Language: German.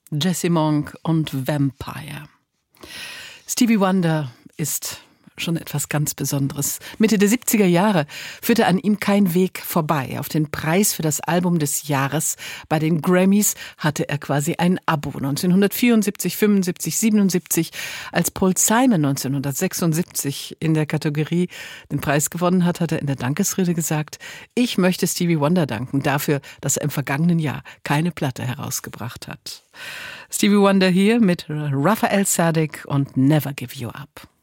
Jesse Monk und Vampire. Stevie Wonder ist schon etwas ganz Besonderes. Mitte der 70er Jahre führte an ihm kein Weg vorbei. Auf den Preis für das Album des Jahres bei den Grammys hatte er quasi ein Abo. 1974, 75, 77, als Paul Simon 1976 in der Kategorie den Preis gewonnen hat, hat er in der Dankesrede gesagt: Ich möchte Stevie Wonder danken dafür, dass er im vergangenen Jahr keine Platte herausgebracht hat. Stevie Wonder hier mit Raphael Saadiq und Never Give You Up.